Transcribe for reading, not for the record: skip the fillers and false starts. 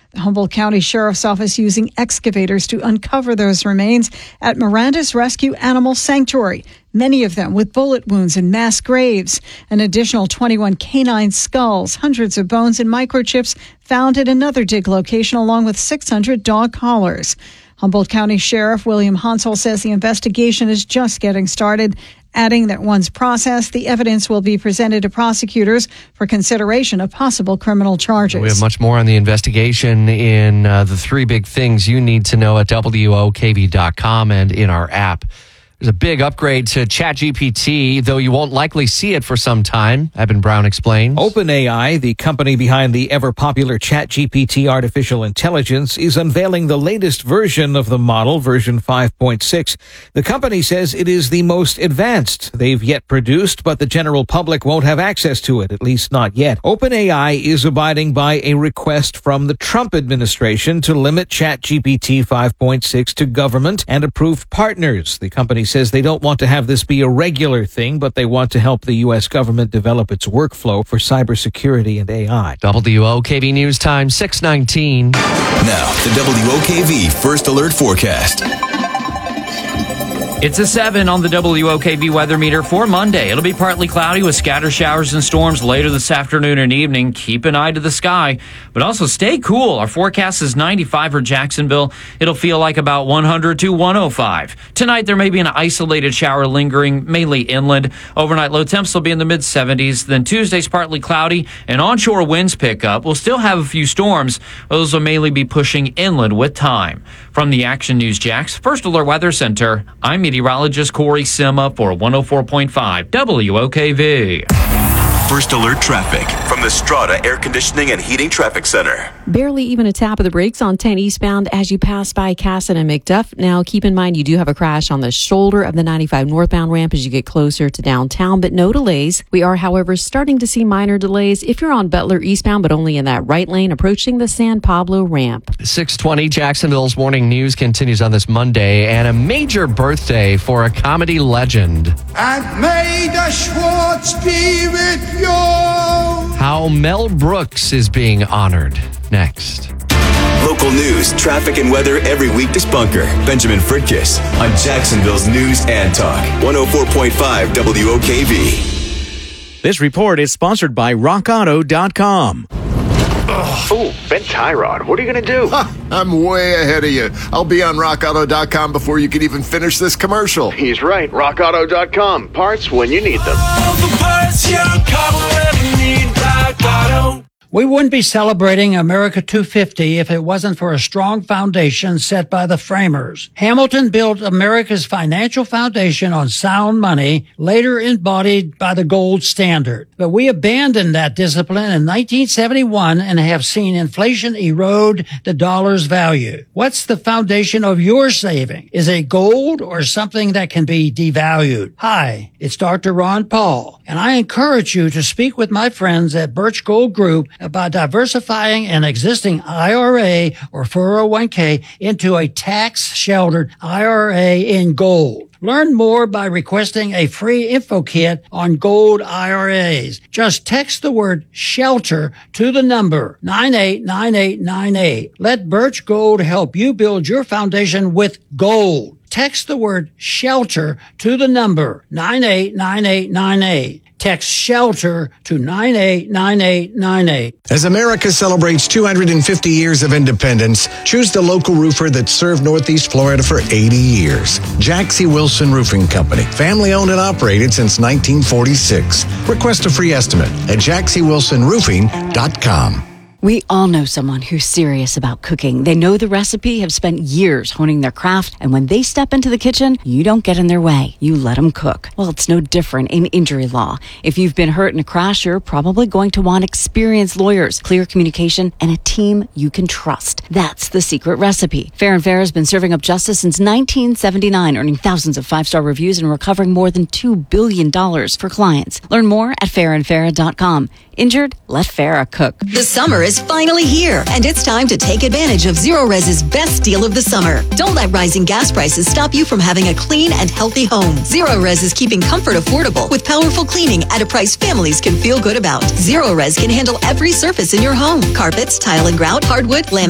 The Humboldt County Sheriff's Office using excavators to uncover those remains at Miranda's Rescue Animal Sanctuary, many of them with bullet wounds and mass graves. An additional 21 canine skulls, hundreds of bones and microchips found at another dig location, along with 600 dog collars. Humboldt County Sheriff William Hansel says the investigation is just getting started, adding that once processed, the evidence will be presented to prosecutors for consideration of possible criminal charges. We have much more on the investigation in the three big things you need to know at WOKV.com and in our app. There's a big upgrade to ChatGPT, though you won't likely see it for some time, Eben Brown explains. OpenAI, the company behind the ever-popular ChatGPT artificial intelligence, is unveiling the latest version of the model, version 5.6. The company says it is the most advanced they've yet produced, but the general public won't have access to it, at least not yet. OpenAI is abiding by a request from the Trump administration to limit ChatGPT 5.6 to government and approved partners. The company says they don't want to have this be a regular thing, but they want to help the U.S. government develop its workflow for cybersecurity and AI. WOKV News Time, 6:19. Now, the WOKV First Alert Forecast. It's a 7 on the WOKV weather meter for Monday. It'll be partly cloudy with scattered showers and storms later this afternoon and evening. Keep an eye to the sky, but also stay cool. Our forecast is 95 for Jacksonville. It'll feel like about 100 to 105. Tonight, there may be an isolated shower lingering, mainly inland. Overnight low temps will be in the mid-70s. Then Tuesday's partly cloudy and onshore winds pick up. We'll still have a few storms. Those will mainly be pushing inland with time. From the Action News Jax First Alert Weather Center, I'm meteorologist Corey Sima for 104.5 WOKV. First Alert Traffic from the Strata Air Conditioning and Heating Traffic Center. Barely even a tap of the brakes on 10 eastbound as you pass by Casson and McDuff. Now, keep in mind you do have a crash on the shoulder of the 95 northbound ramp as you get closer to downtown, but no delays. We are, however, starting to see minor delays if you're on Butler eastbound, but only in that right lane approaching the San Pablo ramp. 6:20, Jacksonville's morning news continues on this Monday, and a major birthday for a comedy legend. And may the Schwartz be with you. How Mel Brooks is being honored. Next. Local news, traffic, and weather every week to Spunker. Benjamin Fritkiss on Jacksonville's News and Talk. 104.5 WOKV. This report is sponsored by RockAuto.com. Oh, Ben Tyrod, what are you going to do? I'm way ahead of you. I'll be on RockAuto.com before you can even finish this commercial. He's right. RockAuto.com. Parts when you need them. All the parts your car will ever need. Rock Auto. We wouldn't be celebrating America 250 if it wasn't for a strong foundation set by the framers. Hamilton built America's financial foundation on sound money, later embodied by the gold standard. But we abandoned that discipline in 1971 and have seen inflation erode the dollar's value. What's the foundation of your saving? Is it gold or something that can be devalued? Hi, it's Dr. Ron Paul, and I encourage you to speak with my friends at Birch Gold Group about diversifying an existing IRA or 401k into a tax-sheltered IRA in gold. Learn more by requesting a free info kit on gold IRAs. Just text the word SHELTER to the number 989898. Let Birch Gold help you build your foundation with gold. Text the word SHELTER to the number 989898. Text SHELTER to 989898. As America celebrates 250 years of independence, choose the local roofer that served Northeast Florida for 80 years. Jaxie Wilson Roofing Company, family owned and operated since 1946. Request a free estimate at JaxieWilsonRoofing.com. We all know someone who's serious about cooking. They know the recipe, have spent years honing their craft, and when they step into the kitchen, you don't get in their way. You let them cook. Well, it's no different in injury law. If you've been hurt in a crash, you're probably going to want experienced lawyers, clear communication, and a team you can trust. That's the secret recipe. Fair and Fair has been serving up justice since 1979, earning thousands of five-star reviews and recovering more than $2 billion for clients. Learn more at fairandfarah.com. Injured? Let Farah cook. The summer is finally here, and it's time to take advantage of Zerorez's best deal of the summer. Don't let rising gas prices stop you from having a clean and healthy home. Zerorez is keeping comfort affordable with powerful cleaning at a price families can feel good about. Zerorez can handle every surface in your home: carpets, tile and grout, hardwood, laminate,